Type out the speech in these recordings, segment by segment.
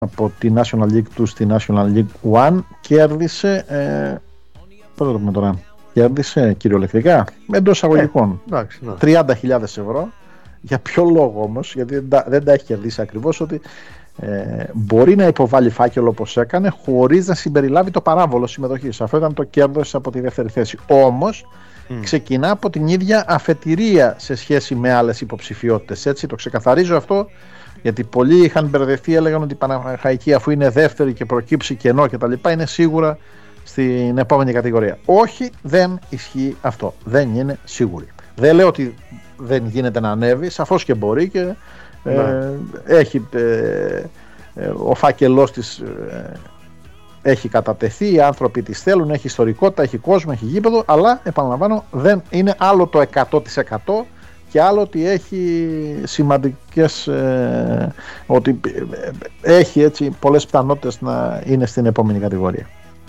από τη National League 2 στη National League 1, κέρδισε πώς το πούμε τώρα, κέρδισε κυριολεκτικά εντός εισαγωγικών 30.000 ευρώ. Για ποιο λόγο όμως? Γιατί δεν τα έχει κερδίσει ακριβώς, ότι μπορεί να υποβάλει φάκελο όπως έκανε χωρίς να συμπεριλάβει το παράβολο συμμετοχής. Αυτό ήταν το κέρδος από τη δεύτερη θέση. Όμως ξεκινά από την ίδια αφετηρία σε σχέση με άλλες υποψηφιότητες. Έτσι το ξεκαθαρίζω αυτό, γιατί πολλοί είχαν μπερδευτεί, έλεγαν ότι η Παναχαϊκή, αφού είναι δεύτερη και προκύψει κενό κτλ., είναι σίγουρα στην επόμενη κατηγορία. Όχι, δεν ισχύει αυτό. Δεν είναι σίγουρη. Δεν λέω ότι δεν γίνεται να ανέβει, σαφώς και μπορεί, και έχει ο φάκελός της έχει κατατεθεί, οι άνθρωποι τις θέλουν, έχει ιστορικότητα, έχει κόσμο, έχει γήπεδο, αλλά επαναλαμβάνω, δεν είναι άλλο το 100% και άλλο ότι έχει σημαντικές ότι έχει έτσι πολλές πιθανότητες να είναι στην επόμενη κατηγορία.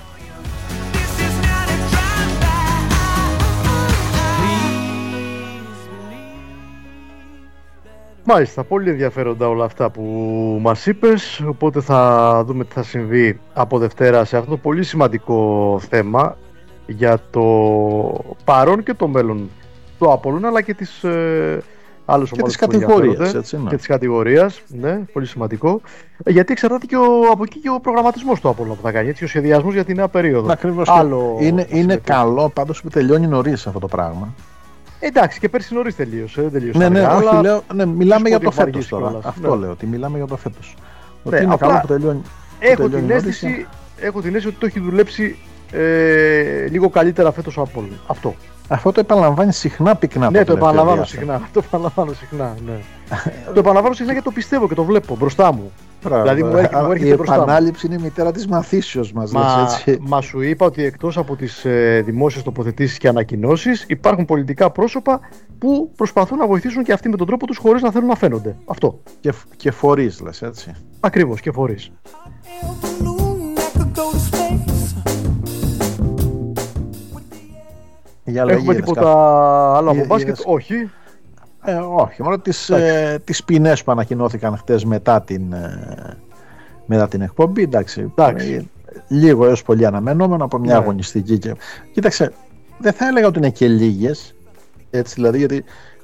Μάλιστα, πολύ ενδιαφέροντα όλα αυτά που μας είπες, οπότε θα δούμε τι θα συμβεί από Δευτέρα σε αυτό το πολύ σημαντικό θέμα για το παρόν και το μέλλον του Απόλλωνα, αλλά και τις άλλες ομάδες που ενδιαφέρονται και της κατηγορίας, ναι, πολύ σημαντικό, γιατί εξαρτάται και από εκεί και ο προγραμματισμός του Απόλλωνα που θα κάνει, έτσι, ο σχεδιασμός για τη νέα περίοδο. Ακριβώς, είναι καλό πάντως που τελειώνει νωρίς αυτό το πράγμα. Εντάξει, και πέρσι νωρίς τελείωσε. Μιλάμε για το φέτος τώρα. Αυτό λέω, ότι μιλάμε για το φέτος. Ότι είναι καλό που τελειώνει. Έχω την αίσθηση ότι το έχει δουλέψει λίγο καλύτερα φέτος ο Απόλλωνα. Αυτό το επαναλαμβάνει συχνά πυκνά. Ναι, το επαναλαμβάνω συχνά. Το επαναλαμβάνω συχνά γιατί το πιστεύω και το βλέπω μπροστά μου. Δηλαδή μου έρχεται η επανάληψη είναι η μητέρα της μαθήσεως μας. Μα σου είπα ότι εκτός από τις δημόσιες τοποθετήσεις και ανακοινώσεις, υπάρχουν πολιτικά πρόσωπα που προσπαθούν να βοηθήσουν και αυτοί με τον τρόπο τους, χωρίς να θέλουν να φαίνονται. Αυτό. Και φορείς, λες, έτσι. Ακριβώς, και φορείς. Έχουμε τίποτα άλλο από μπάσκετ? Όχι. Όχι, μόνο τις ποινές που ανακοινώθηκαν χτες μετά την εκπομπή. Εντάξει. Λίγο έως πολύ αναμενόμενο από μια αγωνιστική. Κοίταξε, δεν θα έλεγα ότι είναι και λίγες, έτσι, δηλαδή, γιατί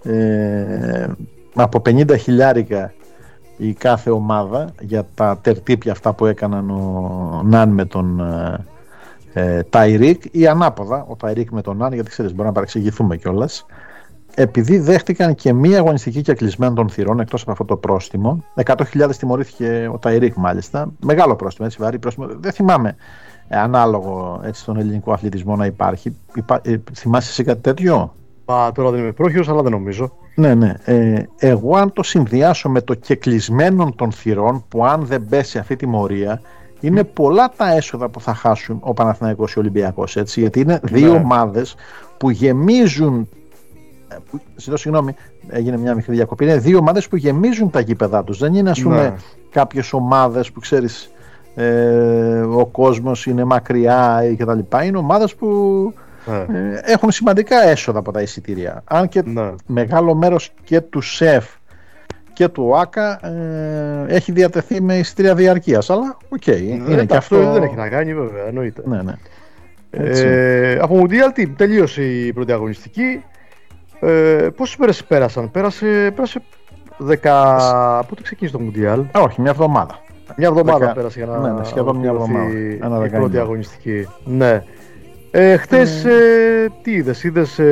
από 50.000 η κάθε ομάδα για τα τερτύπια αυτά που έκαναν ο Ναν με τον Ταϊρίκ, ή ανάποδα, ο Ταϊρίκ με τον Ναν, γιατί ξέρεις, μπορεί να παρεξηγηθούμε κιόλας, επειδή δέχτηκαν και μία αγωνιστική και κλεισμένων των θυρών, εκτός από αυτό το πρόστιμο. 100.000 τιμωρήθηκε ο Ταϊρίκ, μάλιστα. Μεγάλο πρόστιμο, έτσι, βαρύ πρόστιμο. Δεν θυμάμαι ανάλογο, έτσι, στον ελληνικό αθλητισμό να υπάρχει. Θυμάσαι εσύ κάτι τέτοιο? Τώρα δεν είμαι πρόχειρος, αλλά δεν νομίζω. Ναι. Εγώ, αν το συνδυάσω με το κεκλεισμένων των θυρών, που αν δεν πέσει αυτή τη τιμωρία, είναι πολλά τα έσοδα που θα χάσουν ο Παναθηναϊκός και ο Ολυμπιακός, έτσι, γιατί είναι δύο ομάδες που γεμίζουν. Συγγνώμη, έγινε μια μικρή διακοπή. Είναι δύο ομάδες που γεμίζουν τα γήπεδά τους. Δεν είναι, ας πούμε, κάποιες ομάδες που ξέρεις, ο κόσμος είναι μακριά και τα λοιπά. Είναι ομάδες που έχουν σημαντικά έσοδα από τα εισιτήρια. Αν και μεγάλο μέρος και του ΣΕΦ και του ΟΑΚΑ έχει διατεθεί με εισιτήρια διαρκείας. Αλλά είναι και αυτό. Δεν έχει να κάνει, βέβαια, εννοείται. Ναι. Από Μουντιάλ τελείωσε η πρώτη αγωνιστική. Πόσες μέρες πέρασαν? Πέρασε 10. Πότε ξεκίνησε το Μουντιάλ? Όχι, μια εβδομάδα. Μια εβδομάδα πέρασε για να σχεδόν μια εβδομάδα. Η πρώτη αγωνιστική. Ναι. Χτες τι είδες?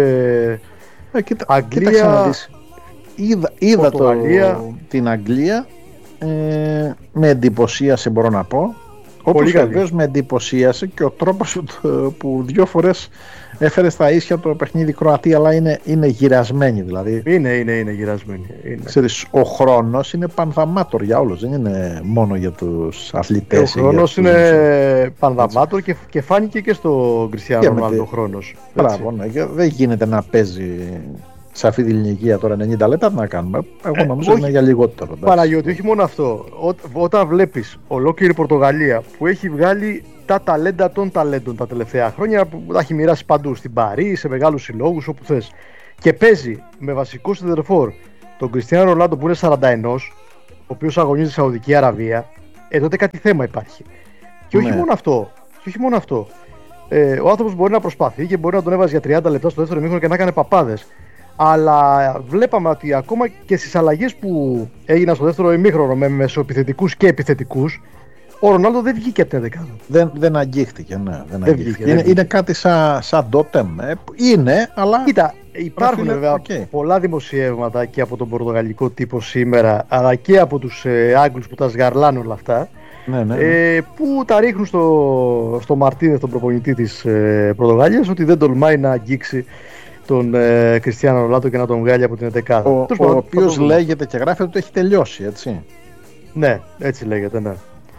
Αγγλία, είδα την Αγγλία, με εντυπωσίασε, μπορώ να πω. Όπως βεβαίως με εντυπωσίασε και ο τρόπος που 2 φορές έφερε στα ίσια το παιχνίδι Κροατία, αλλά είναι γυρασμένη, δηλαδή. Είναι γυρασμένη. Ξέρεις, ο χρόνος είναι πανδαμάτορ για όλους, δεν είναι μόνο για τους αθλητές. Ο χρόνος είναι πανδαμάτορ και φάνηκε και στο Κριστιάνο Ρονάλντο ο χρόνος. Μπράβο, δεν γίνεται να παίζει σε αυτή την ηλικία τώρα 90 λεπτά, να κάνουμε. Εγώ νομίζω ότι είναι για λιγότερο. Παναγιώτη, όχι μόνο αυτό. Όταν βλέπεις ολόκληρη Πορτογαλία που έχει βγάλει τα ταλέντα των ταλέντων τα τελευταία χρόνια, που τα έχει μοιράσει παντού, στην Παρί, σε μεγάλους συλλόγους, όπου θες, και παίζει με βασικό σεντερφόρ τον Κριστιάνο Ρονάλντο που είναι 41, ο οποίος αγωνίζεται στη Σαουδική Αραβία, τότε κάτι θέμα υπάρχει. Και όχι μόνο αυτό. Ο άνθρωπος μπορεί να προσπαθεί και μπορεί να τον έβαζε για 30 λεπτά στο δεύτερο ημίχρονο και να έκανε παπάδες. Αλλά βλέπαμε ότι ακόμα και στις αλλαγές που έγιναν στο δεύτερο ημίχρονο με μεσοεπιθετικούς και επιθετικούς, ο Ρονάλντο δεν βγήκε από την δεκάδα. Δεν αγγίχτηκε, ναι. Δεν βγήκε. Είναι κάτι σαν ντότεμ. Είναι, αλλά. Κοίτα, υπάρχουν βέβαια πολλά δημοσιεύματα και από τον πορτογαλικό τύπο σήμερα, αλλά και από τους Άγγλους που τα σγαρλάνε όλα αυτά. Ναι. Που τα ρίχνουν στο Μαρτίνες, τον προπονητή της Πορτογαλίας, ότι δεν τολμάει να αγγίξει τον Κριστιάνο Ρονάλντο και να τον βγάλει από την 11. Ο οποίος λέγεται και γράφεται ότι έχει τελειώσει, έτσι. Ναι, έτσι λέγεται, ναι.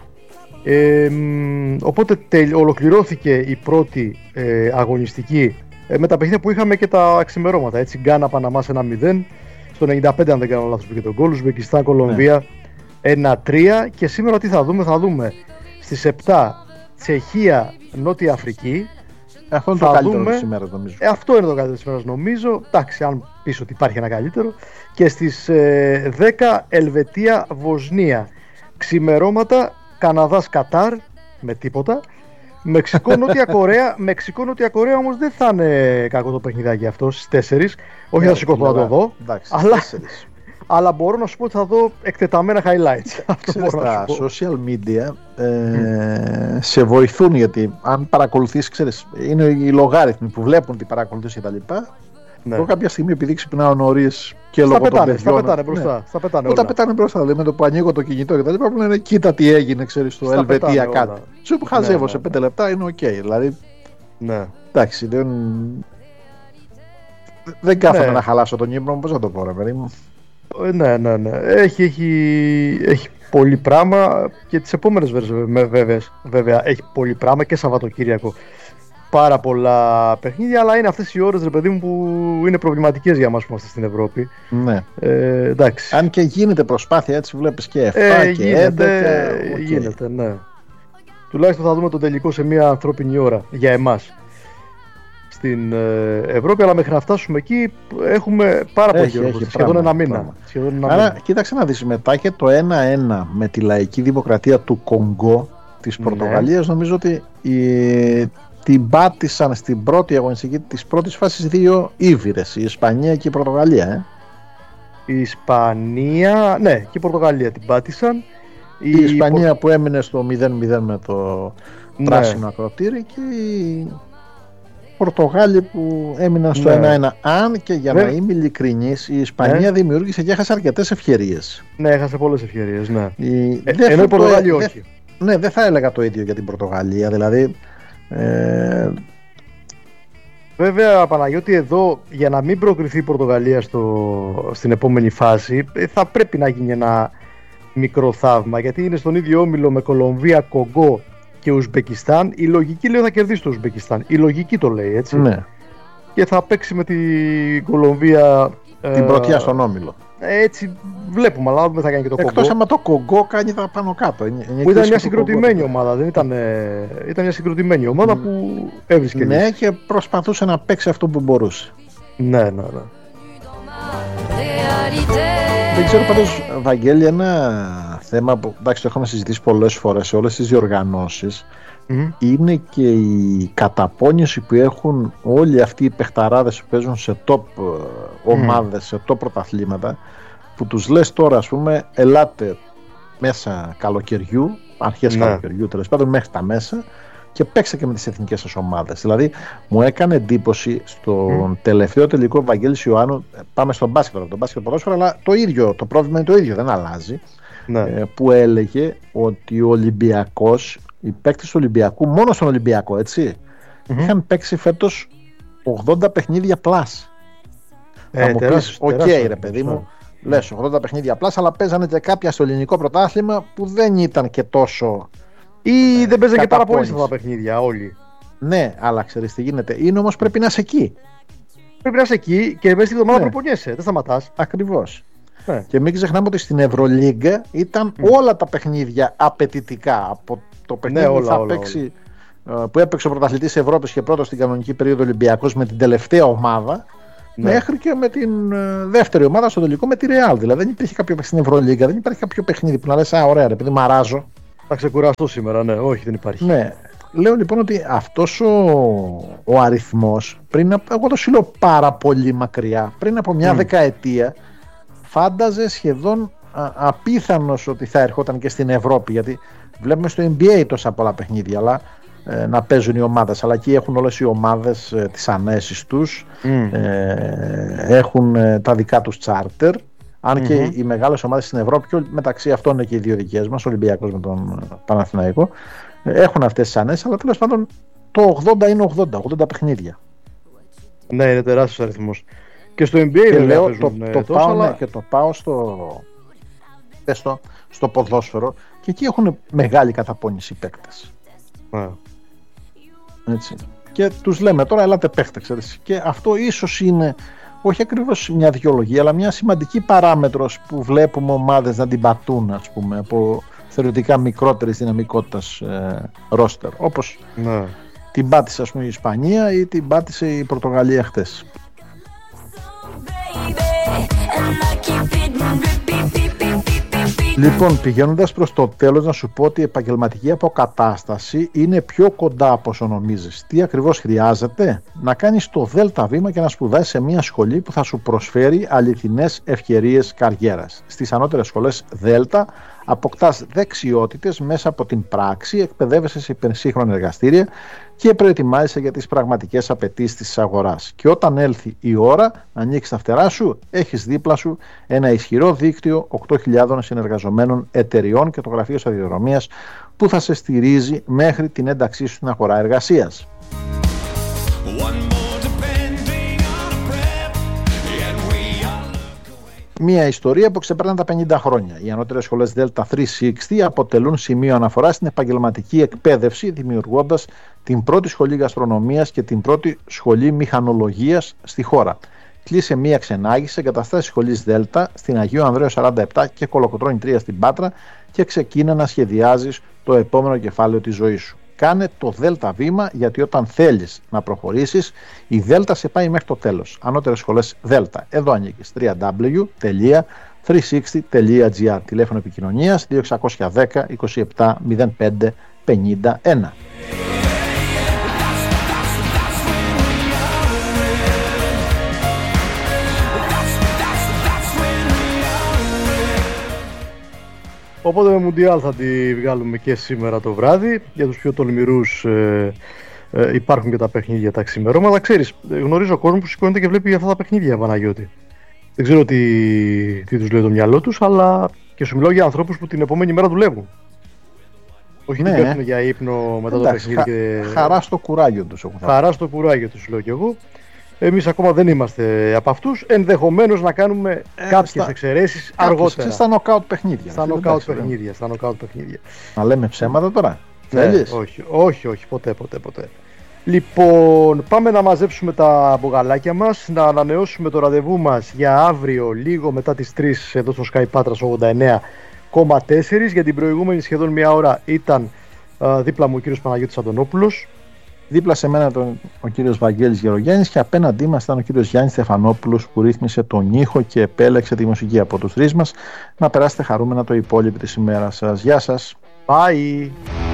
Οπότε ολοκληρώθηκε η πρώτη αγωνιστική με τα παιχνίδια που είχαμε και τα ξημερώματα. Έτσι, Γκάνα Παναμά 1-0, στο 95 αν δεν κάνω λάθος πήγε τον γκολ, Ουσμπεκιστάν Κολομβία 1-3 και σήμερα τι θα δούμε? Θα δούμε στις 7 Τσεχία Νότια Αφρική. Αυτό είναι το καλύτερο της ημέρας, νομίζω. Αυτό είναι το καλύτερο της ημέρας, νομίζω. Εντάξει, αν πεις ότι υπάρχει ένα καλύτερο. Και στις 10 Ελβετία Βοσνία. Ξημερώματα Καναδάς Κατάρ με τίποτα. Μεξικό-Νότια Κορέα όμως δεν θα είναι κακό το παιχνιδάκι αυτό στις 4. Όχι θα σηκωθώ να το δω. Αλλά μπορώ να σου πω ότι θα δω εκτεταμένα highlights. Τα social media σε βοηθούν, γιατί αν παρακολουθείς, ξέρεις, είναι οι λογάριθμοι που βλέπουν τι παρακολουθείς και τα λοιπά. Ναι. Εγώ κάποια στιγμή, επειδή ξυπνάω νωρίς και λόγω των παιδιών. Στα πετάνε μπροστά. Όταν πετάνε μπροστά, δηλαδή με το που ανοίγω το κινητό και τα λοιπά, που λένε κοίτα τι έγινε, ξέρεις, στο Ελβετία κάτι. Σου που χαζεύω σε 5 λεπτά είναι οκ. Δηλαδή. Ναι. Εντάξει, δεν κάθομαι να χαλάσω τον ύπνο μου, πώς να το πω, ρε παιδί μου. Ναι. Έχει πολύ πράγμα και τις επόμενες βέβαια έχει πολύ πράγμα και Σαββατοκύριακο. Πάρα πολλά παιχνίδια, αλλά είναι αυτές οι ώρες, ρε παιδί μου, που είναι προβληματικές για μας που είμαστε στην Ευρώπη. Ναι. Εντάξει. Αν και γίνεται προσπάθεια, έτσι βλέπεις και 7 και 11. Γίνεται, ναι. Τουλάχιστον θα δούμε το τελικό σε μια ανθρώπινη ώρα για εμάς στην Ευρώπη, αλλά μέχρι να φτάσουμε εκεί έχουμε πάρα πολύ καιρό, σχεδόν ένα μήνα. Άρα κοίταξε να δεις, μετά και το 1-1 με τη λαϊκή δημοκρατία του Κονγκό της Πορτογαλίας, νομίζω ότι την πάτησαν στην πρώτη αγωνιστική της πρώτης φάσης 2 Ήβηρες, η Ισπανία και η Πορτογαλία. Η Ισπανία, ναι, και η Πορτογαλία την πάτησαν. Η Ισπανία που έμεινε στο 0-0 με το πράσινο ακροτήρι και η Πορτογάλοι που έμειναν στο 1-1. Αν και για να είμαι ειλικρινής, η Ισπανία δημιούργησε και έχασε αρκετές ευκαιρίες. Ναι, έχασε πολλές ευκαιρίες, ναι. Ενώ η Πορτογαλία όχι. Ναι, δεν θα έλεγα το ίδιο για την Πορτογαλία, δηλαδή. Βέβαια, Παναγιώτη, εδώ για να μην προκριθεί η Πορτογαλία στην επόμενη φάση θα πρέπει να γίνει ένα μικρό θαύμα, γιατί είναι στον ίδιο όμιλο με Κολομβία, Κονγκό και Ουσμπεκιστάν. Η λογική λέει θα κερδίσει το Ουσμπεκιστάν. Η λογική το λέει, έτσι. Ναι. Και θα παίξει με την Κολομβία την πρωτιά στον όμιλο. Έτσι βλέπουμε, αλλά δεν θα κάνει και το Κονγκό. Εκτός άμα το Κονγκό κάνει τα πάνω κάτω. Που ήταν μια συγκροτημένη ομάδα, δεν ήταν. Ήταν μια συγκροτημένη ομάδα που έβρισκε. Ναι, και προσπαθούσε να παίξει αυτό που μπορούσε. Ναι. Δεν ξέρω πάντως, Βαγγέλη, ένα θέμα που εντάξει, το έχουμε συζητήσει πολλές φορές σε όλες τις διοργανώσεις. Είναι και η καταπώνηση που έχουν όλοι αυτοί οι παιχταράδες που παίζουν σε top ομάδες, σε top πρωταθλήματα, που τους λες τώρα, ας πούμε, ελάτε μέσα καλοκαιριού, αρχές καλοκαιριού τέλος πάντων, μέχρι τα μέσα, και παίξτε και με τις εθνικές σας ομάδες. Δηλαδή μου έκανε εντύπωση στον τελευταίο τελικό Βαγγέλης Ιωάννου, πάμε στον μπάσκετ, το μπάσκετ ποδόσφαιρο, αλλά το ίδιο, το πρόβλημα είναι το ίδιο, δεν αλλάζει. Που έλεγε ότι ο Ολυμπιακός, οι παίκτες του Ολυμπιακού, μόνο στον Ολυμπιακό, έτσι, είχαν παίξει φέτος 80 παιχνίδια πλάς. Θα μου πεις, οκ, ρε παιδί μου, λες 80 παιχνίδια πλάς, αλλά παίζανε και κάποια στο ελληνικό πρωτάθλημα που δεν ήταν και τόσο. Ή δεν παίζανε και πάρα πολύ σε αυτά τα παιχνίδια όλοι. Ναι, αλλά ξέρεις τι γίνεται. Είναι όμως πρέπει να είσαι εκεί. Πρέπει να είσαι εκεί και μέσα στη εβδομάδα προπονιέσαι, δεν σταματάς. Ακριβώς. Και μην ξεχνάμε ότι στην Ευρωλίγκα ήταν όλα τα παιχνίδια απαιτητικά. Από το παιχνίδι που θα παίξει, που έπαιξε ο πρωταθλητής Ευρώπης και πρώτος στην κανονική περίοδο Ολυμπιακός με την τελευταία ομάδα, μέχρι και με την δεύτερη ομάδα στο τελικό με τη Real. Δηλαδή δεν υπήρχε κάποιο στην Ευρωλίγκα, δεν υπάρχει κάποιο παιχνίδι που να λες, ωραία, επειδή μαράζω. Θα ξεκουραστώ σήμερα, ναι, όχι, δεν υπάρχει. Ναι. Λέω λοιπόν ότι αυτός ο αριθμός, εγώ το συλλέω πάρα πολύ μακριά, πριν από μια δεκαετία, φάνταζε σχεδόν απίθανος ότι θα ερχόταν και στην Ευρώπη, γιατί βλέπουμε στο NBA τόσα πολλά παιχνίδια, αλλά να παίζουν οι ομάδες, αλλά εκεί έχουν όλες οι ομάδες τις ανέσεις τους, έχουν τα δικά τους charter, αν και οι μεγάλες ομάδες στην Ευρώπη, και μεταξύ αυτών είναι και οι δύο δικές μας, ο Ολυμπιακός με τον Παναθηναϊκό, έχουν αυτές τις ανέσεις, αλλά τέλος πάντων το 80 είναι 80 παιχνίδια. Ναι, είναι τεράστιος αριθμός. Και στο NBA και λέω, το πάω στο ποδόσφαιρο, και εκεί έχουν μεγάλη καταπώνηση οι παίκτες. Έτσι. Και τους λέμε τώρα ελάτε παίχτε, ξέρεις. Και αυτό ίσως είναι όχι ακριβώς μια δικαιολογία, αλλά μια σημαντική παράμετρος που βλέπουμε ομάδες να την πατούν, ας πούμε, από θεωρητικά μικρότερης δυναμικότητας ρόστερ, όπως την πάτησε, ας πούμε, η Ισπανία ή την πάτησε η Πορτογαλία χτες. Λοιπόν, πηγαίνοντας προς το τέλος, να σου πω ότι η επαγγελματική αποκατάσταση είναι πιο κοντά από όσο νομίζεις. Τι ακριβώς χρειάζεται? Να κάνεις το δέλτα βήμα και να σπουδάσεις σε μια σχολή που θα σου προσφέρει αληθινές ευκαιρίες καριέρας. Στις ανώτερες σχολές δέλτα αποκτάς δεξιότητες μέσα από την πράξη, εκπαιδεύεσαι σε υπερσύγχρονα εργαστήρια και προετοιμάζεσαι για τις πραγματικές απαιτήσεις της αγοράς. Και όταν έλθει η ώρα να ανοίξεις τα φτερά σου, έχεις δίπλα σου ένα ισχυρό δίκτυο 8.000 συνεργαζομένων εταιριών και το γραφείο σταδιοδρομίας που θα σε στηρίζει μέχρι την ένταξή σου στην αγορά εργασίας. Μια ιστορία που ξεπέρνει τα 50 χρόνια. Οι ανώτερες σχολές Delta 360 αποτελούν σημείο αναφορά στην επαγγελματική εκπαίδευση, δημιουργώντας την πρώτη σχολή γαστρονομίας και την πρώτη σχολή μηχανολογίας στη χώρα. Κλείσε μία ξενάγηση σε εγκαταστάσεις σχολής Delta στην Αγίου Ανδρέου 47 και Κολοκοτρώνη 3 στην Πάτρα και ξεκίνα να σχεδιάζεις το επόμενο κεφάλαιο της ζωής σου. Κάνε το Δέλτα βήμα, γιατί όταν θέλεις να προχωρήσεις, η Δέλτα σε πάει μέχρι το τέλος. Ανώτερες σχολές Δέλτα. Εδώ ανήκεις. www.360.gr. Τηλέφωνο επικοινωνίας 2610 27 05 51. Οπότε με Μουντιάλ θα τη βγάλουμε και σήμερα το βράδυ. Για τους πιο τολμηρούς υπάρχουν και τα παιχνίδια τα ξημερώματα. Ξέρεις, γνωρίζω κόσμο που σηκώνεται και βλέπει αυτά τα παιχνίδια, Παναγιώτη. Δεν ξέρω τι τους λέει το μυαλό τους, αλλά και σου μιλάω για ανθρώπους που την επόμενη μέρα δουλεύουν. Όχι ότι πέφτουν για ύπνο μετά το παιχνίδι. Χαρά στο κουράγιο τους. Χαρά στο κουράγιο τους, λέω κι εγώ. Εμείς ακόμα δεν είμαστε από αυτούς. Ενδεχομένως να κάνουμε κάποιες εξαιρέσεις αργότερα. Στα νοκάουτ παιχνίδια. Στα νοκάουτ παιχνίδια. Να λέμε ψέματα τώρα. Θέλεις? Όχι, ποτέ. Λοιπόν, πάμε να μαζέψουμε τα μπογαλάκια μας, να ανανεώσουμε το ραντεβού μας για αύριο λίγο μετά τις 3 εδώ στο Sky Patras 89,4. Για την προηγούμενη σχεδόν μια ώρα ήταν δίπλα μου ο κύριος Παναγιώτης Αντωνόπουλος. Δίπλα σε μένα ο κύριος Βαγγέλης Γερογιάννης και απέναντί μας ήταν ο κύριος Γιάννης Στεφανόπουλος που ρύθμισε τον ήχο και επέλεξε τη μουσική από τους τρεις μας. Να περάσετε χαρούμενα το υπόλοιπο της ημέρας σας. Γεια σας. Bye.